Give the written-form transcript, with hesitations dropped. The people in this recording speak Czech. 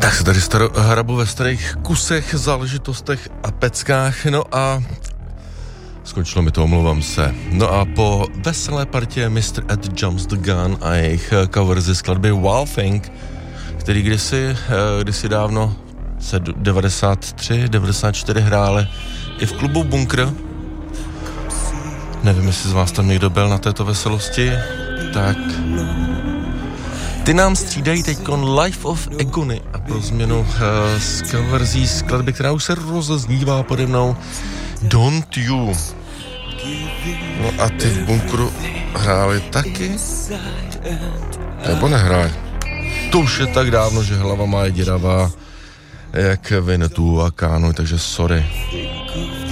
Tak se tady hrabu ve starých kusech, záležitostech a peckách, no a skončilo mi to, omlouvám se. No a po veselé partě Mr. Ed Jumps the Gun a jejich cover ze skladby Wild Thing, který kdysi dávno se 93, 94 hráli i v klubu Bunkr. Nevím, jestli z vás tam někdo byl na této veselosti, tak ty nám střídají teďkon Life of Agony a pro změnu z verzí skladby, která už se rozeznívá pode mnou, Don't You. No a ty v Bunkru hráli taky? Nebo nehráli? To už je tak dávno, že hlava má je děravá jak Vinetů a Kánu, takže sorry.